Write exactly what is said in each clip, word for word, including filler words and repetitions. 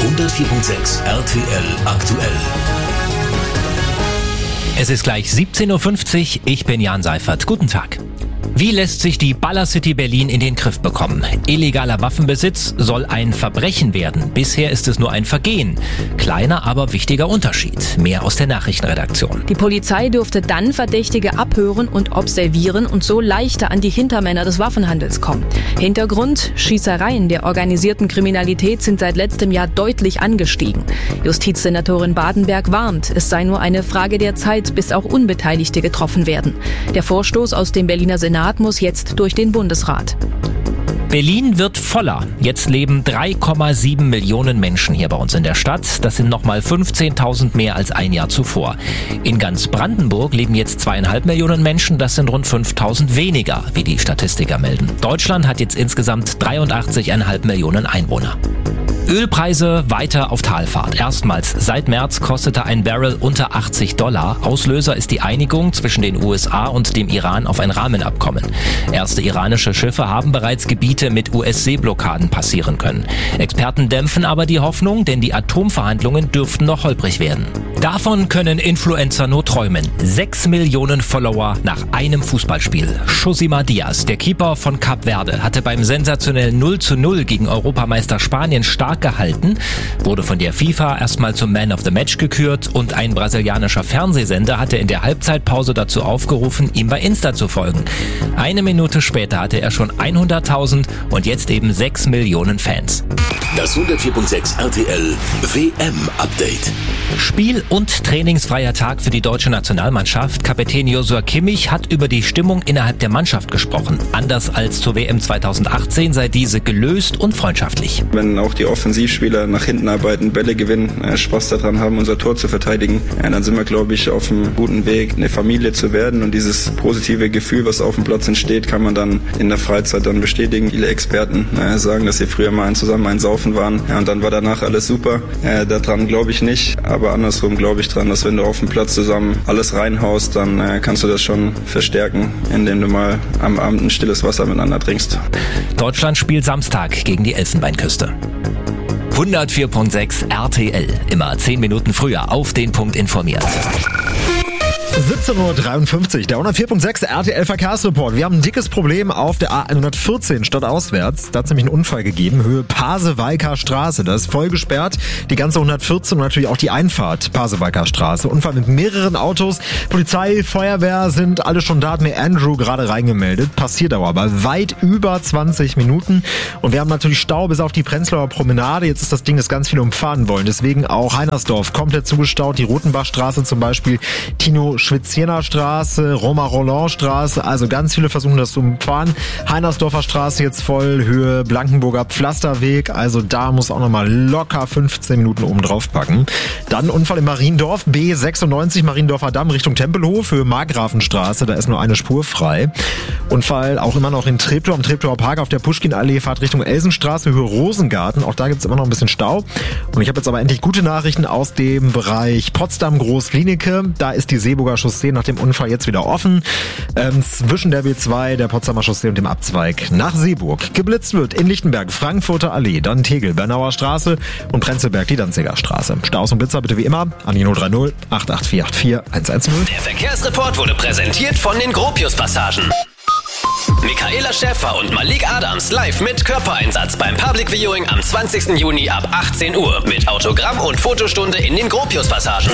hundertvier Komma sechs R T L aktuell. Es ist gleich siebzehn Uhr fünfzig, ich bin Jan Seifert. Guten Tag. Wie lässt sich die Ballercity Berlin in den Griff bekommen? Illegaler Waffenbesitz soll ein Verbrechen werden. Bisher ist es nur ein Vergehen. Kleiner, aber wichtiger Unterschied. Mehr aus der Nachrichtenredaktion. Die Polizei dürfte dann Verdächtige abhören und observieren und so leichter an die Hintermänner des Waffenhandels kommen. Hintergrund: Schießereien der organisierten Kriminalität sind seit letztem Jahr deutlich angestiegen. Justizsenatorin Badenberg warnt, es sei nur eine Frage der Zeit, bis auch Unbeteiligte getroffen werden. Der Vorstoß aus dem Berliner Senat muss jetzt durch den Bundesrat. Berlin wird voller. Jetzt leben drei Komma sieben Millionen Menschen hier bei uns in der Stadt. Das sind nochmal fünfzehntausend mehr als ein Jahr zuvor. In ganz Brandenburg leben jetzt zweieinhalb Millionen Menschen. Das sind rund fünftausend weniger, wie die Statistiker melden. Deutschland hat jetzt insgesamt dreiundachtzig Komma fünf Millionen Einwohner. Ölpreise weiter auf Talfahrt. Erstmals seit März kostete ein Barrel unter achtzig Dollar. Auslöser ist die Einigung zwischen den U S A und dem Iran auf ein Rahmenabkommen. Erste iranische Schiffe haben bereits Gebiete mit U S-Seeblockaden passieren können. Experten dämpfen aber die Hoffnung, denn die Atomverhandlungen dürften noch holprig werden. Davon können Influencer nur träumen. Sechs Millionen Follower nach einem Fußballspiel. Josima Diaz, der Keeper von Kap Verde, hatte beim sensationellen null zu null gegen Europameister Spanien stark gehalten, wurde von der FIFA erstmal zum Man of the Match gekürt und ein brasilianischer Fernsehsender hatte in der Halbzeitpause dazu aufgerufen, ihm bei Insta zu folgen. Eine Minute später hatte er schon hunderttausend und jetzt eben sechs Millionen Fans. Das hundertvier Komma sechs R T L W M-Update. Spiel- und trainingsfreier Tag für die deutsche Nationalmannschaft. Kapitän Joshua Kimmich hat über die Stimmung innerhalb der Mannschaft gesprochen. Anders als zur W M zweitausendachtzehn sei diese gelöst und freundschaftlich. Wenn auch die Offensivspieler nach hinten arbeiten, Bälle gewinnen, äh, Spaß daran haben, unser Tor zu verteidigen, äh, dann sind wir, glaube ich, auf einem guten Weg, eine Familie zu werden. Und dieses positive Gefühl, was auf dem Platz entsteht, kann man dann in der Freizeit dann bestätigen. Viele Experten äh, sagen, dass sie früher mal ein zusammen ein Saufen waren. Ja, und dann war danach alles super. Äh, daran glaube ich nicht. Aber andersrum glaube ich dran, dass wenn du auf dem Platz zusammen alles reinhaust, dann äh, kannst du das schon verstärken, indem du mal am Abend ein stilles Wasser miteinander trinkst. Deutschland spielt Samstag gegen die Elfenbeinküste. hundertvier Komma sechs R T L. Immer zehn Minuten früher auf den Punkt informiert. siebzehn Uhr dreiundfünfzig, der hundertvier Komma sechs R T L Verkehrsreport. Wir haben ein dickes Problem auf der A hundertvierzehn stadtauswärts. Da hat es nämlich einen Unfall gegeben, Höhe Pasewalker Straße. Das ist voll gesperrt, die ganze hundertvierzehn und natürlich auch die Einfahrt Pasewalker Straße. Unfall mit mehreren Autos. Polizei, Feuerwehr sind alle schon da, hat mir Andrew gerade reingemeldet. Passiert aber bei weit über zwanzig Minuten. Und wir haben natürlich Stau bis auf die Prenzlauer Promenade. Jetzt ist das Ding, das ganz viele umfahren wollen. Deswegen auch Heinersdorf komplett zugestaut. Die Rotenbachstraße zum Beispiel, Tino Schwiziener Straße, Roma-Roland Straße, also ganz viele versuchen das zu umfahren. Heinersdorfer Straße jetzt voll, Höhe Blankenburger Pflasterweg, also da muss auch nochmal locker fünfzehn Minuten oben drauf packen. Dann Unfall in Mariendorf, B sechsundneunzig, Mariendorfer Damm Richtung Tempelhof, Höhe Markgrafenstraße, da ist nur eine Spur frei. Unfall auch immer noch in Treptow, am Treptower Park auf der Puschkin-Allee, Fahrt Richtung Elsenstraße, Höhe Rosengarten, auch da gibt es immer noch ein bisschen Stau. Und ich habe jetzt aber endlich gute Nachrichten aus dem Bereich Potsdam-Groß-Klinike, da ist die Seeburger Chaussee nach dem Unfall jetzt wieder offen. Ähm, zwischen der B zwei, der Potsdamer Chaussee und dem Abzweig nach Seeburg. Geblitzt wird in Lichtenberg, Frankfurter Allee, dann Tegel, Bernauer Straße und Prenzlberg, die Danziger Straße. Staus und Blitzer bitte wie immer an die null drei null acht acht vier acht vier eins eins null. Der Verkehrsreport wurde präsentiert von den Gropius-Passagen. Michaela Schäfer und Malik Adams live mit Körpereinsatz beim Public Viewing am zwanzigsten Juni ab achtzehn Uhr mit Autogramm und Fotostunde in den Gropius-Passagen.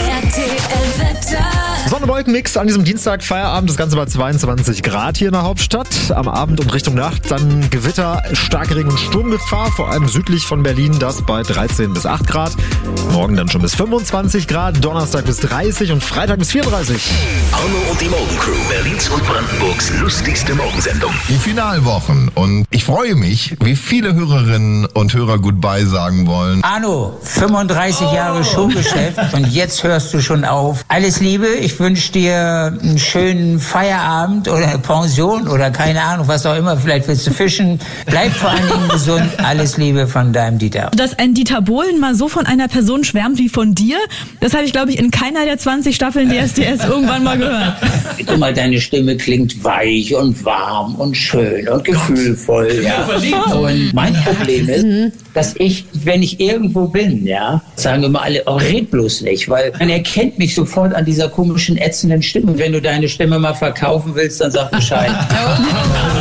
Sonne-Wolken-Mix an diesem Dienstag, Feierabend, das Ganze bei zweiundzwanzig Grad hier in der Hauptstadt. Am Abend und Richtung Nacht dann Gewitter, starke Regen- und Sturmgefahr, vor allem südlich von Berlin, das bei dreizehn bis acht Grad. Morgen dann schon bis fünfundzwanzig Grad, Donnerstag bis dreißig und Freitag bis vierunddreißig. Arno und die Morgencrew, Berlins und Brandenburgs lustigste Morgensendung. Die Finalwochen und ich freue mich, wie viele Hörerinnen und Hörer Goodbye sagen wollen. Arno, fünfunddreißig oh. Jahre Showgeschäft und jetzt hörst du schon auf. Alles Liebe, ich wünsche dir einen schönen Feierabend oder eine Pension oder keine Ahnung, was auch immer. Vielleicht willst du fischen. Bleib vor allen Dingen gesund. Alles Liebe von deinem Dieter. Dass ein Dieter Bohlen mal so von einer Person schwärmt wie von dir, das habe ich, glaube ich, in keiner der zwanzig Staffeln D S D S irgendwann mal gehört. Guck mal, deine Stimme klingt weich und warm warm und schön und gefühlvoll. Ja. Und mein Problem ist, dass ich, wenn ich irgendwo bin, ja, sagen immer alle, oh, red bloß nicht, weil man erkennt mich sofort an dieser komischen, ätzenden Stimme. Und wenn du deine Stimme mal verkaufen willst, dann sag Bescheid.